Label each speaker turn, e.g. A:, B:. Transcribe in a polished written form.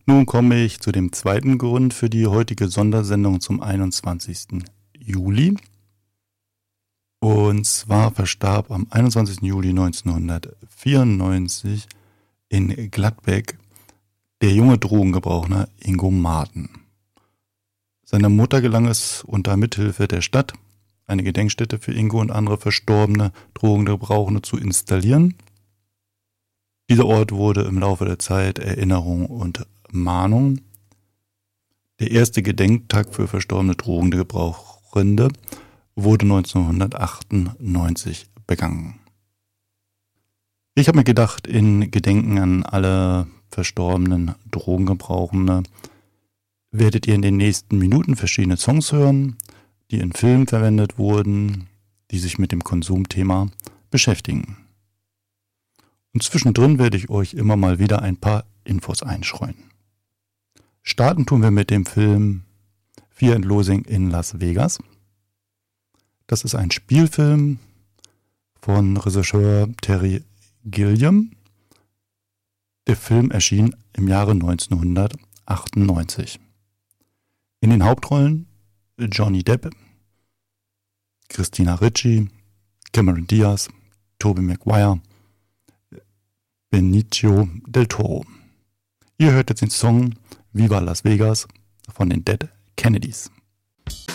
A: Nun komme ich zu dem zweiten Grund für die heutige Sondersendung zum 21. Juli. Und zwar verstarb am 21. Juli 1994 in Gladbeck der junge Drogengebraucher Ingo Marten. Seiner Mutter gelang es unter Mithilfe der Stadt, eine Gedenkstätte für Ingo und andere verstorbene Drogengebrauchende zu installieren. Dieser Ort wurde im Laufe der Zeit Erinnerung und Mahnung. Der erste Gedenktag für verstorbene Drogengebrauchende wurde 1998 begangen. Ich habe mir gedacht, in Gedenken an alle verstorbenen Drogengebrauchende werdet ihr in den nächsten Minuten verschiedene Songs hören, die in Filmen verwendet wurden, die sich mit dem Konsumthema beschäftigen. Und zwischendrin werde ich euch immer mal wieder ein paar Infos einstreuen. Starten tun wir mit dem Film Fear and Loathing in Las Vegas. Das ist ein Spielfilm von Regisseur Terry Gilliam. Der Film erschien im Jahre 1998. In den Hauptrollen Johnny Depp, Christina Ricci, Cameron Diaz, Tobey Maguire, Benicio del Toro. Ihr hört jetzt den Song Viva Las Vegas von den Dead Kennedys.